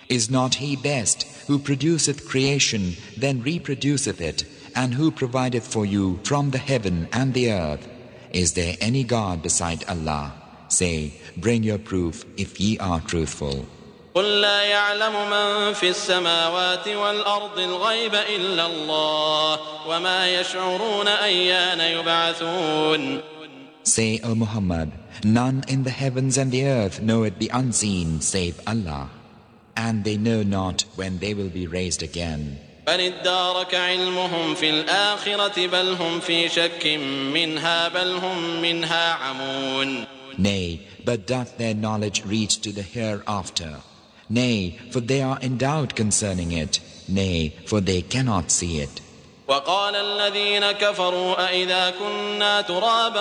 Is not He best, who produceth creation, then reproduceth it, and who provideth for you from the heaven and the earth? Is there any God beside Allah? Say, bring your proof if ye are truthful. قل لا يعلم من في السماوات والأرض الغيب إلا الله وما يشعرون أيان يبعثون. Say, O Muhammad, none in the heavens and the earth knoweth the unseen save Allah, and they know not when they will be raised again. بل ادارك علمهم في الآخرة بل هم في شك منها بل هم منها عمون. Nay, but doth their knowledge reach to the hereafter? Nay, for they are in doubt concerning it. Nay, for they cannot see it. وقال الذين كفروا أئذا كنا ترابا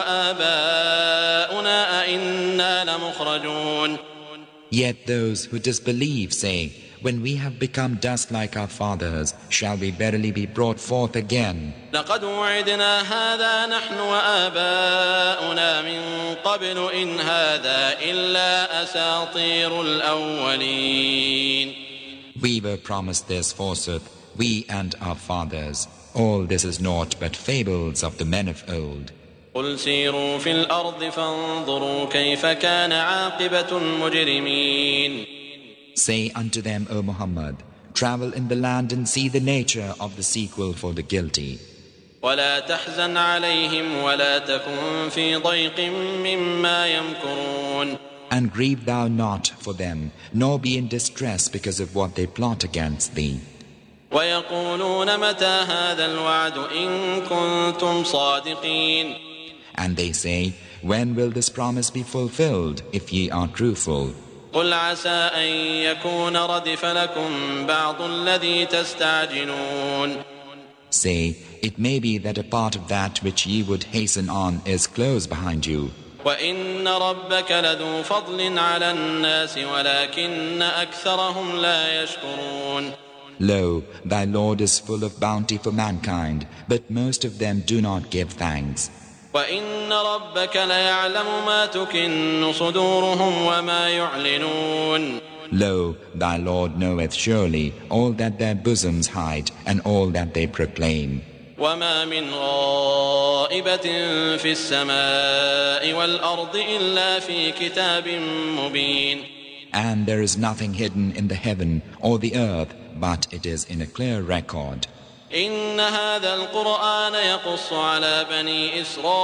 وآباؤنا أئنا لمخرجون. Yet those who disbelieve say, when we have become dust like our fathers, shall we verily be brought forth again? لقد وعدنا هذا نحن وآباؤنا من قبل إن هذا إلا أساطير الأولين. We were promised this forsooth, we and our fathers. All this is naught but fables of the men of old. قل سيروا في الأرض فانظروا كيف كان عاقبة المجرمين. Say unto them, O Muhammad, travel in the land and see the nature of the sequel for the guilty. ولا تحزن عليهم ولا تكن في ضيق مما يمكرون. And grieve thou not for them, nor be in distress because of what they plot against thee. ويقولون متى هذا الوعد إن كنتم صادقين. And they say, when will this promise be fulfilled, if ye are truthful? قل عسى أن يكون ردف لكم بعض الذي تستعجلون. Say, it may be that a part of that which ye would hasten on is close behind you. وإن ربك لذو فضل على الناس ولكن أكثرهم لا يشكرون. Lo, thy Lord is full of bounty for mankind, but most of them do not give thanks. وإن ربك ليعلم ما تكن صدورهم وما يعلنون. Lo, thy Lord knoweth surely all that their bosoms hide and all that they proclaim. وما من غائبة في السماء والأرض إلا في كتاب مبين. And there is nothing hidden in the heaven or the earth, but it is in a clear record. إن هذا القرآن يقص على بني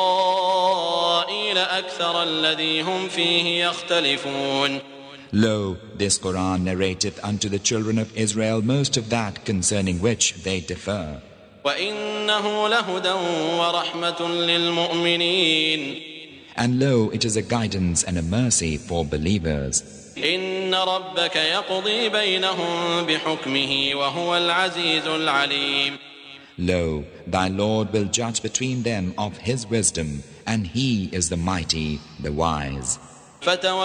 إسرائيل أكثر الذي هم فيه يختلفون. Lo, this Quran narrateth unto the children of Israel most of that concerning which they differ. وإنه لهدى ورحمة للمؤمنين. And lo, it is a guidance and a mercy for believers. إن ربك يقضي بينهم بحكمه وهو العزيز العليم. Lo, thy Lord will judge between them of his wisdom, and he is the mighty, the wise.